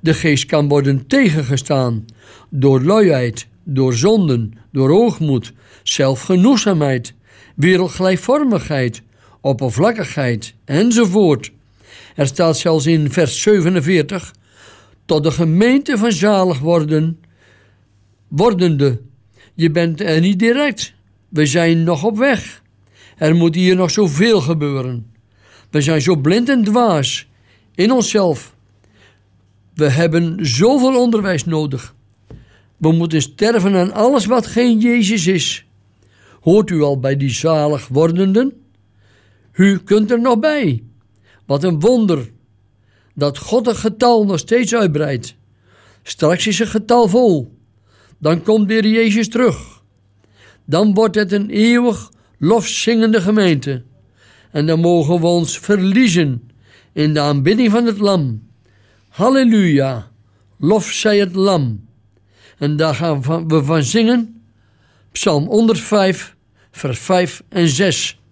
De geest kan worden tegengestaan door luiheid, door zonden, door hoogmoed, zelfgenoegzaamheid, wereldgelijkvormigheid, oppervlakkigheid enzovoort. Er staat zelfs in vers 47, tot de gemeente van zalig wordende. Je bent er niet direct. We zijn nog op weg. Er moet hier nog zoveel gebeuren. We zijn zo blind en dwaas in onszelf. We hebben zoveel onderwijs nodig. We moeten sterven aan alles wat geen Jezus is. Hoort u al bij die zalig wordenden? U kunt er nog bij. Wat een wonder dat God het getal nog steeds uitbreidt. Straks is het getal vol. Dan komt weer Jezus terug. Dan wordt het een eeuwig lofzingende gemeente. En dan mogen we ons verliezen in de aanbidding van het lam. Halleluja, lof zij het lam. En daar gaan we van zingen. Psalm 105, vers 5 en 6.